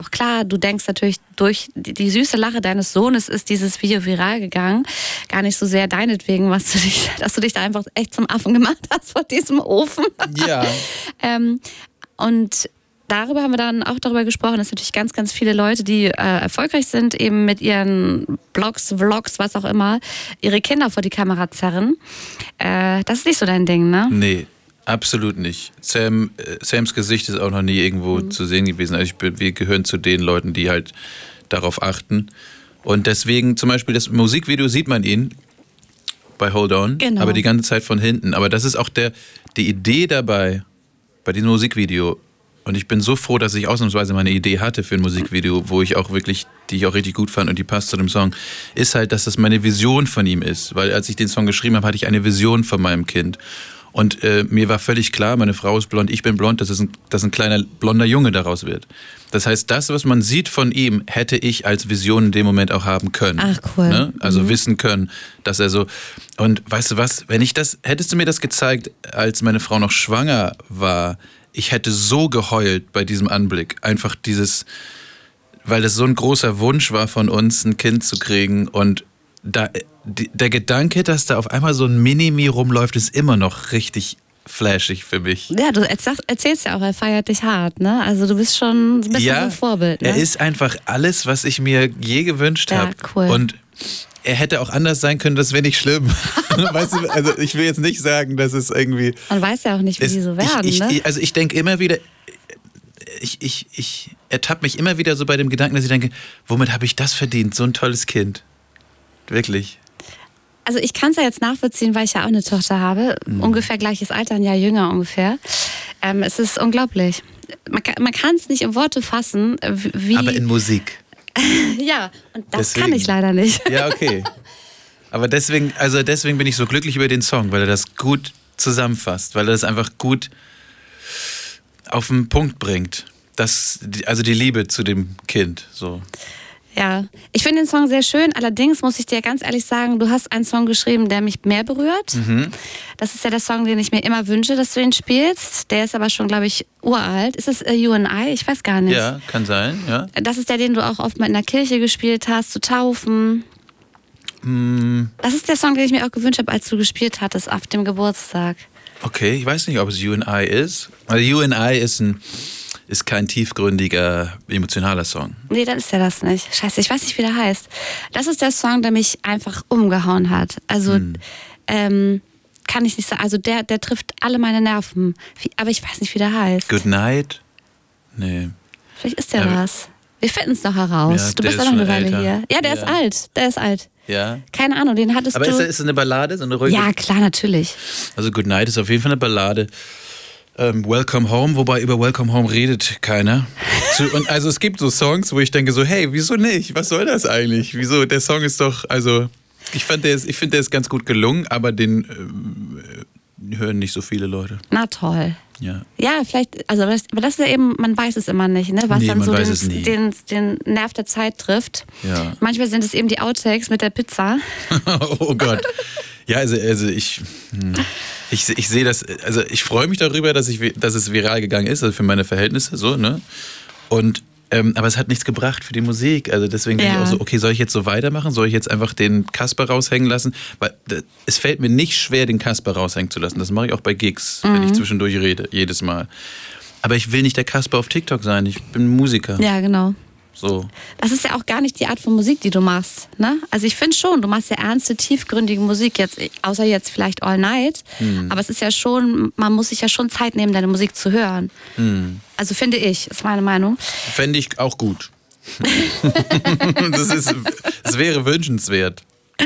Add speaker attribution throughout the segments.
Speaker 1: auch klar, du denkst natürlich, durch die süße Lache deines Sohnes ist dieses Video viral gegangen. Gar nicht so sehr deinetwegen, dass du dich da einfach echt zum Affen gemacht hast vor diesem Ofen.
Speaker 2: Ja.
Speaker 1: Und darüber haben wir dann auch darüber gesprochen, dass natürlich ganz, ganz viele Leute, die erfolgreich sind, eben mit ihren Blogs, Vlogs, was auch immer, ihre Kinder vor die Kamera zerren. Das ist nicht so dein Ding, ne?
Speaker 2: Nee, absolut nicht. Sams Gesicht ist auch noch nie irgendwo zu sehen gewesen. Also wir gehören zu den Leuten, die halt darauf achten. Und deswegen zum Beispiel das Musikvideo sieht man ihn bei Hold On,
Speaker 1: genau.
Speaker 2: Aber die ganze Zeit von hinten. Aber das ist auch die Idee dabei, bei diesem Musikvideo. Und ich bin so froh, dass ich ausnahmsweise meine Idee hatte für ein Musikvideo, die ich auch richtig gut fand und die passt zu dem Song, ist halt, dass das meine Vision von ihm ist. Weil als ich den Song geschrieben habe, hatte ich eine Vision von meinem Kind. Und mir war völlig klar, meine Frau ist blond, ich bin blond, dass ein kleiner blonder Junge daraus wird. Das heißt, das, was man sieht von ihm, hätte ich als Vision in dem Moment auch haben können.
Speaker 1: Ach, cool.
Speaker 2: Ne? Also wissen können, dass er so... Und weißt du was, hättest du mir das gezeigt, als meine Frau noch schwanger war, ich hätte so geheult bei diesem Anblick. Einfach weil es so ein großer Wunsch war von uns, ein Kind zu kriegen. Und der Gedanke, dass da auf einmal so ein Mini-Me rumläuft, ist immer noch richtig flashig für mich.
Speaker 1: Ja, du erzählst ja auch, er feiert dich hart, ne? Also du bist schon ein bisschen so ein Vorbild, ne?
Speaker 2: Er ist einfach alles, was ich mir je gewünscht habe.
Speaker 1: Ja, cool.
Speaker 2: Und er hätte auch anders sein können, das wäre nicht schlimm. Weißt du, also ich will jetzt nicht sagen, dass es irgendwie...
Speaker 1: Man weiß ja auch nicht, wie die so werden, ne?
Speaker 2: Also ich denke immer wieder... Ich ertappe mich immer wieder so bei dem Gedanken, dass ich denke, womit habe ich das verdient? So ein tolles Kind. Wirklich.
Speaker 1: Also ich kann es ja jetzt nachvollziehen, weil ich ja auch eine Tochter habe. Ungefähr gleiches Alter, ein Jahr jünger ungefähr. Es ist unglaublich. Man kann es nicht in Worte fassen, wie...
Speaker 2: Aber in Musik.
Speaker 1: Ja, und das kann ich leider nicht.
Speaker 2: Ja, okay. Aber deswegen bin ich so glücklich über den Song, weil er das gut zusammenfasst, weil er das einfach gut auf den Punkt bringt. Also die Liebe zu dem Kind, so.
Speaker 1: Ja, ich finde den Song sehr schön, allerdings muss ich dir ganz ehrlich sagen, du hast einen Song geschrieben, der mich mehr berührt. Das ist ja der Song, den ich mir immer wünsche, dass du ihn spielst. Der ist aber schon, glaube ich, uralt. Ist es You and I? Ich weiß gar nicht.
Speaker 2: Ja, kann sein, ja.
Speaker 1: Das ist der, den du auch oft mal in der Kirche gespielt hast, zu Taufen. Das ist der Song, den ich mir auch gewünscht habe, als du gespielt hattest auf dem Geburtstag.
Speaker 2: Okay, ich weiß nicht, ob es You and I ist. Also You and I ist kein tiefgründiger, emotionaler Song.
Speaker 1: Nee, dann ist er das nicht. Scheiße, ich weiß nicht, wie der heißt. Das ist der Song, der mich einfach umgehauen hat. Also, kann ich nicht sagen. Also, der trifft alle meine Nerven. Aber ich weiß nicht, wie der heißt.
Speaker 2: Good Night? Nee.
Speaker 1: Vielleicht ist der das. Wir finden es noch heraus.
Speaker 2: Ja,
Speaker 1: du bist ja noch eine Weile hier. Ja, der ist alt. Der ist alt.
Speaker 2: Ja.
Speaker 1: Keine Ahnung, den hattest
Speaker 2: Aber
Speaker 1: du...
Speaker 2: ist es eine Ballade, so eine ruhige?
Speaker 1: Ja, klar, natürlich.
Speaker 2: Also Good Night ist auf jeden Fall eine Ballade. Welcome Home, wobei über Welcome Home redet keiner. Und also es gibt so Songs, wo ich denke so, hey, wieso nicht? Was soll das eigentlich? Wieso? Der Song ist doch, also ich finde, der ist ganz gut gelungen, aber den hören nicht so viele Leute.
Speaker 1: Na toll.
Speaker 2: Ja.
Speaker 1: Ja, vielleicht, also aber das ist ja eben, man weiß es immer nicht, ne? Was dann so den Nerv der Zeit trifft.
Speaker 2: Ja.
Speaker 1: Manchmal sind es eben die Outtakes mit der Pizza.
Speaker 2: Oh Gott. Ja, also ich sehe das, also ich freue mich darüber, dass es viral gegangen ist, also für meine Verhältnisse so, ne? Und aber es hat nichts gebracht für die Musik. Also deswegen bin ich auch so, okay, soll ich jetzt so weitermachen? Soll ich jetzt einfach den Kasper raushängen lassen? Weil es fällt mir nicht schwer, den Kasper raushängen zu lassen. Das mache ich auch bei Gigs, wenn ich zwischendurch rede, jedes Mal. Aber ich will nicht der Kasper auf TikTok sein. Ich bin Musiker.
Speaker 1: Ja, genau.
Speaker 2: So.
Speaker 1: Das ist ja auch gar nicht die Art von Musik, die du machst, ne? Also ich finde schon, du machst ja ernste, tiefgründige Musik, jetzt, außer jetzt vielleicht All Night. Aber es ist ja schon, man muss sich ja schon Zeit nehmen, deine Musik zu hören. Also finde ich, ist meine Meinung.
Speaker 2: Fände ich auch gut. Das wäre wünschenswert.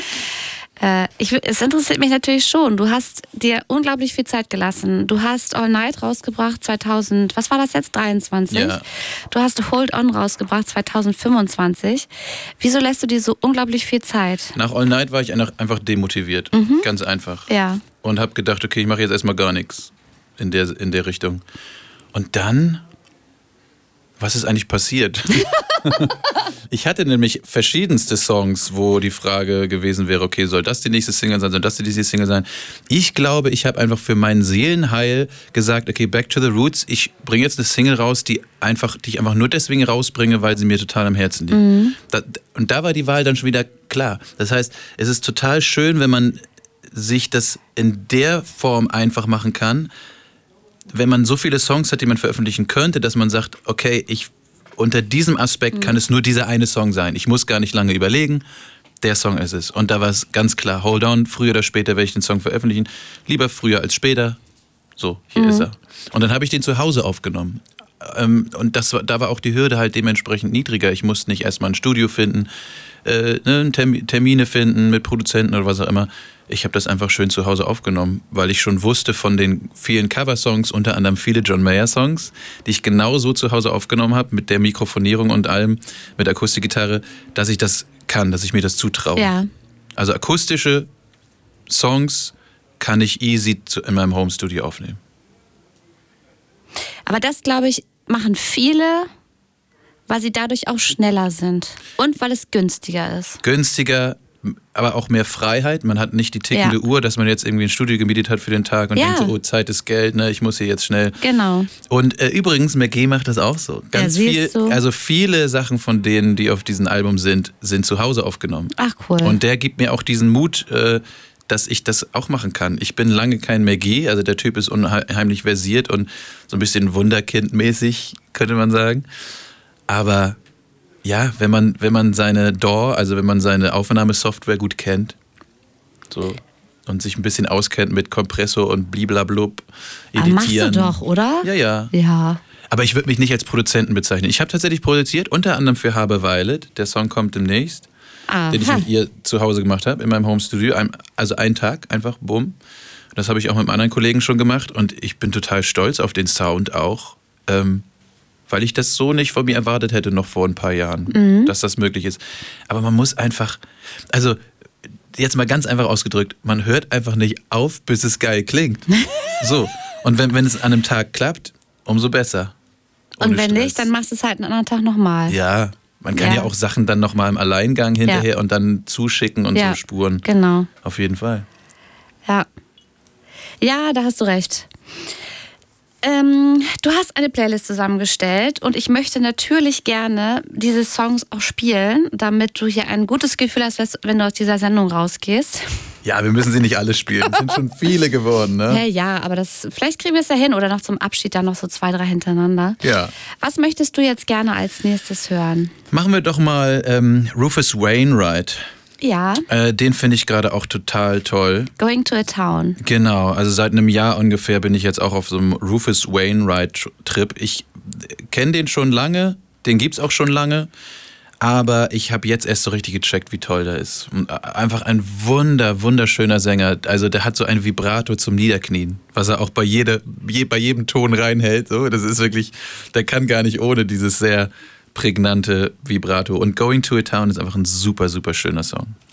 Speaker 1: Es interessiert mich natürlich schon. Du hast dir unglaublich viel Zeit gelassen. Du hast All Night rausgebracht 2000, was war das jetzt? 23?
Speaker 2: Ja.
Speaker 1: Du hast Hold On rausgebracht 2025. Wieso lässt du dir so unglaublich viel Zeit?
Speaker 2: Nach All Night war ich einfach demotiviert. Ganz einfach.
Speaker 1: Ja.
Speaker 2: Und habe gedacht, okay, ich mache jetzt erstmal gar nichts in der Richtung. Und dann, was ist eigentlich passiert? Ich hatte nämlich verschiedenste Songs, wo die Frage gewesen wäre, okay, soll das die nächste Single sein, soll das die nächste Single sein? Ich glaube, ich habe einfach für mein Seelenheil gesagt, okay, back to the roots, ich bringe jetzt eine Single raus, die ich einfach nur deswegen rausbringe, weil sie mir total am Herzen liegt. Und da war die Wahl dann schon wieder klar. Das heißt, es ist total schön, wenn man sich das in der Form einfach machen kann, wenn man so viele Songs hat, die man veröffentlichen könnte, dass man sagt, okay, unter diesem Aspekt kann es nur dieser eine Song sein. Ich muss gar nicht lange überlegen, der Song ist es. Und da war es ganz klar, hold on, früher oder später werde ich den Song veröffentlichen. Lieber früher als später. So, hier ist er. Und dann habe ich den zu Hause aufgenommen. Und da war auch die Hürde halt dementsprechend niedriger. Ich musste nicht erstmal ein Studio finden, Termine finden mit Produzenten oder was auch immer. Ich habe das einfach schön zu Hause aufgenommen, weil ich schon wusste von den vielen Coversongs, unter anderem viele John Mayer-Songs, die ich genau so zu Hause aufgenommen habe, mit der Mikrofonierung und allem, mit Akustikgitarre, dass ich das kann, dass ich mir das zutraue.
Speaker 1: Ja.
Speaker 2: Also akustische Songs kann ich easy in meinem Home-Studio aufnehmen.
Speaker 1: Aber das, glaube ich, machen viele, weil sie dadurch auch schneller sind und weil es günstiger ist.
Speaker 2: Günstiger, aber auch mehr Freiheit. Man hat nicht die tickende Uhr, dass man jetzt irgendwie ein Studio gemietet hat für den Tag und denkt so, oh, Zeit ist Geld, ne, ich muss hier jetzt schnell.
Speaker 1: Genau.
Speaker 2: Und übrigens, McGee macht das auch so. Ganz viel, also viele Sachen von denen, die auf diesem Album sind zu Hause aufgenommen.
Speaker 1: Ach, cool.
Speaker 2: Und der gibt mir auch diesen Mut, dass ich das auch machen kann. Ich bin lange kein McGee, also der Typ ist unheimlich versiert und so ein bisschen Wunderkind-mäßig, könnte man sagen. Aber ja, wenn man seine DAW, also wenn man seine Aufnahmesoftware gut kennt, so, und sich ein bisschen auskennt mit Kompressor und bliblablub, editieren.
Speaker 1: Machst du doch, oder?
Speaker 2: Ja.
Speaker 1: Ja.
Speaker 2: Aber ich würde mich nicht als Produzenten bezeichnen. Ich habe tatsächlich produziert, unter anderem für Habe Violet. Der Song kommt demnächst, den ich mit ihr zu Hause gemacht habe, in meinem Homestudio. Also einen Tag, einfach bumm. Das habe ich auch mit einem anderen Kollegen schon gemacht und ich bin total stolz auf den Sound auch. Weil ich das so nicht von mir erwartet hätte, noch vor ein paar Jahren, dass das möglich ist. Aber man muss einfach, also jetzt mal ganz einfach ausgedrückt, man hört einfach nicht auf, bis es geil klingt. So, und wenn es an einem Tag klappt, umso besser.
Speaker 1: Und wenn nicht, dann machst du es halt einen anderen Tag nochmal.
Speaker 2: Ja, man kann ja auch Sachen dann nochmal im Alleingang hinterher und dann zuschicken und so Spuren.
Speaker 1: Genau.
Speaker 2: Auf jeden Fall.
Speaker 1: Ja. Ja, da hast du recht. Du hast eine Playlist zusammengestellt und ich möchte natürlich gerne diese Songs auch spielen, damit du hier ein gutes Gefühl hast, wenn du aus dieser Sendung rausgehst.
Speaker 2: Ja, wir müssen sie nicht alle spielen. Es sind schon viele geworden, ne?
Speaker 1: Ja, aber vielleicht kriegen wir es ja hin oder noch zum Abschied dann noch so 2, 3 hintereinander.
Speaker 2: Ja.
Speaker 1: Was möchtest du jetzt gerne als nächstes hören?
Speaker 2: Machen wir doch mal Rufus Wainwright.
Speaker 1: Ja.
Speaker 2: Den finde ich gerade auch total toll.
Speaker 1: Going to a Town.
Speaker 2: Genau, also seit einem Jahr ungefähr bin ich jetzt auch auf so einem Rufus Wainwright-Trip. Ich kenne den schon lange, den gibt's auch schon lange, aber ich habe jetzt erst so richtig gecheckt, wie toll der ist. Und einfach ein wunderschöner Sänger. Also der hat so ein Vibrato zum Niederknien, was er auch bei jedem Ton reinhält. So, das ist wirklich, der kann gar nicht ohne dieses sehr prägnante Vibrato. Und Going to a Town ist einfach ein super schöner Song.